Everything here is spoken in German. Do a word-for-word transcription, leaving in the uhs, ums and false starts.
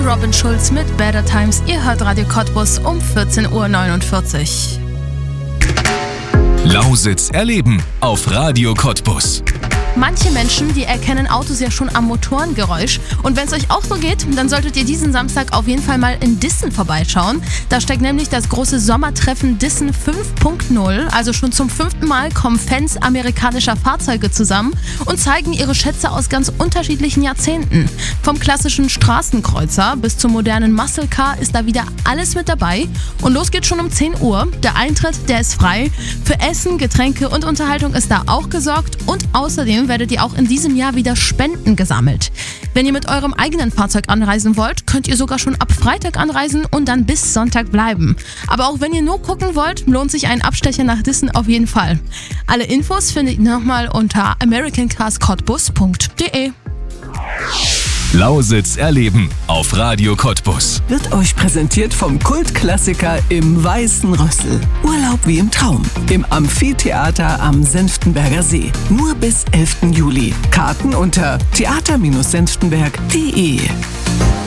Robin Schulz mit Better Times. Ihr hört Radio Cottbus um vierzehn Uhr neunundvierzig. Lausitz erleben auf Radio Cottbus. Manche Menschen, die erkennen Autos ja schon am Motorengeräusch. Und wenn es euch auch so geht, dann solltet ihr diesen Samstag auf jeden Fall mal in Dissen vorbeischauen. Da steckt nämlich das große Sommertreffen Dissen fünf Punkt null. Also schon zum fünften Mal kommen Fans amerikanischer Fahrzeuge zusammen und zeigen ihre Schätze aus ganz unterschiedlichen Jahrzehnten. Vom klassischen Straßenkreuzer bis zum modernen Muscle Car ist da wieder alles mit dabei. Und los geht's schon um zehn Uhr. Der Eintritt, der ist frei. Für Essen, Getränke und Unterhaltung ist da auch gesorgt. Und außerdem werdet ihr auch in diesem Jahr wieder Spenden gesammelt. Wenn ihr mit eurem eigenen Fahrzeug anreisen wollt, könnt ihr sogar schon ab Freitag anreisen und dann bis Sonntag bleiben. Aber auch wenn ihr nur gucken wollt, lohnt sich ein Abstecher nach Dissen auf jeden Fall. Alle Infos findet ihr nochmal unter american cars cottbus punkt de. Lausitz erleben auf Radio Cottbus. Wird euch präsentiert vom Kultklassiker Im Weißen Rössel. Urlaub wie im Traum. Im Amphitheater am Senftenberger See. Nur bis elften Juli. Karten unter theater Bindestrich senftenberg punkt de.